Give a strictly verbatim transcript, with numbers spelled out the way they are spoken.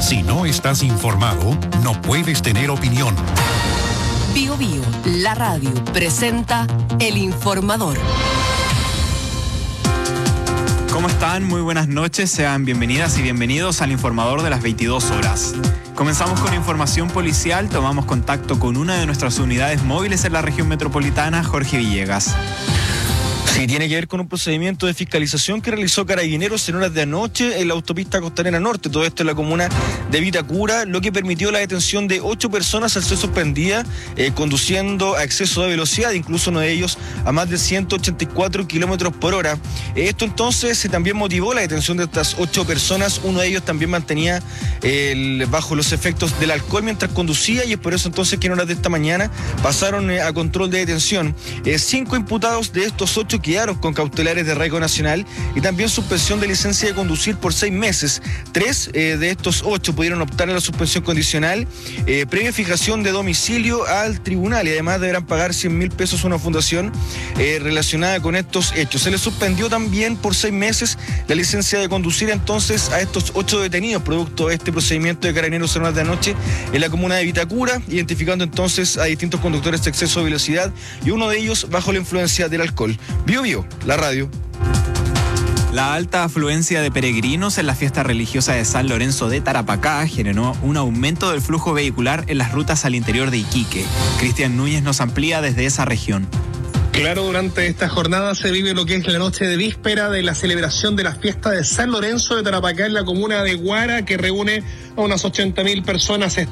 Si no estás informado, no puedes tener opinión. Bio Bio, la radio, presenta El Informador. ¿Cómo están? Muy buenas noches, sean bienvenidas y bienvenidos al Informador de las veintidós horas. Comenzamos con información policial, tomamos contacto con una de nuestras unidades móviles en la región metropolitana, Jorge Villegas. Sí, tiene que ver con un procedimiento de fiscalización que realizó Carabineros en horas de anoche en la autopista Costanera Norte, todo esto en la comuna de Vitacura, lo que permitió la detención de ocho personas al ser suspendida, eh, conduciendo a exceso de velocidad, incluso uno de ellos a más de ciento ochenta y cuatro kilómetros por hora. Eh, esto entonces eh, también motivó la detención de estas ocho personas, uno de ellos también mantenía eh, el, bajo los efectos del alcohol mientras conducía, y es por eso entonces que en horas de esta mañana pasaron eh, a control de detención. Eh, cinco imputados de estos ocho quedaron con cautelares de arraigo nacional y también suspensión de licencia de conducir por seis meses. Tres eh, de estos ocho pudieron optar a la suspensión condicional, eh, previa fijación de domicilio al tribunal, y además deberán pagar cien mil pesos a una fundación eh, relacionada con estos hechos. Se les suspendió también por seis meses la licencia de conducir entonces a estos ocho detenidos, producto de este procedimiento de Carabineros en horas de anoche en la comuna de Vitacura, identificando entonces a distintos conductores de exceso de velocidad y uno de ellos bajo la influencia del alcohol. Bio Bio, la radio. La alta afluencia de peregrinos en la fiesta religiosa de San Lorenzo de Tarapacá generó un aumento del flujo vehicular en las rutas al interior de Iquique. Cristian Núñez nos amplía desde esa región. Claro, durante esta jornada se vive lo que es la noche de víspera de la celebración de la fiesta de San Lorenzo de Tarapacá en la comuna de Guara, que reúne a unas ochenta mil personas.